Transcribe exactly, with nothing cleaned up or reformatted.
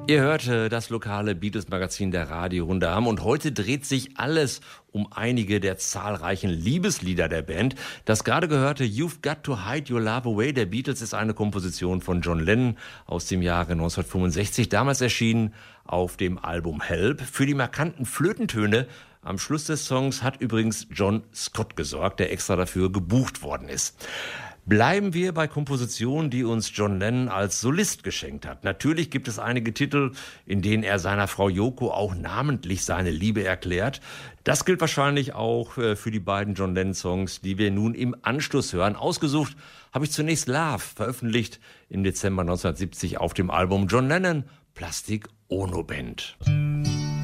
Ihr hört das lokale Beatles-Magazin der Radio Runde Am und heute dreht sich alles um einige der zahlreichen Liebeslieder der Band. Das gerade gehörte You've Got to Hide Your Love Away der Beatles ist eine Komposition von John Lennon aus dem Jahre neunzehnhundertfünfundsechzig, damals erschienen auf dem Album Help. Für die markanten Flötentöne am Schluss des Songs hat übrigens John Scott gesorgt, der extra dafür gebucht worden ist. Bleiben wir bei Kompositionen, die uns John Lennon als Solist geschenkt hat. Natürlich gibt es einige Titel, in denen er seiner Frau Yoko auch namentlich seine Liebe erklärt. Das gilt wahrscheinlich auch für die beiden John Lennon-Songs, die wir nun im Anschluss hören. Ausgesucht habe ich zunächst Love, veröffentlicht im Dezember neunzehnhundertsiebzig auf dem Album John Lennon, Plastic Ono Band.